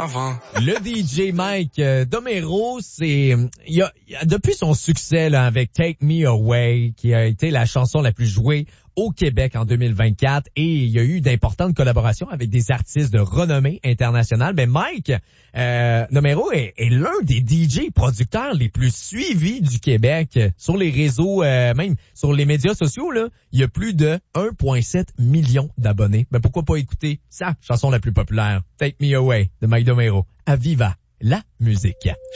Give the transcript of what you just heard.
avant. Le DJ Mike Domero, depuis son succès là, avec Take Me Away, qui a été la chanson la plus jouée au Québec en 2024, et il y a eu d'importantes collaborations avec des artistes de renommée internationale. Mais Mike Domero est l'un des DJ producteurs les plus suivis du Québec sur les réseaux, même sur les médias sociaux. Là, il y a plus de 1,7 million d'abonnés. Ben pourquoi pas écouter sa chanson la plus populaire, Take Me Away de Mike Domero. À Viva la musique.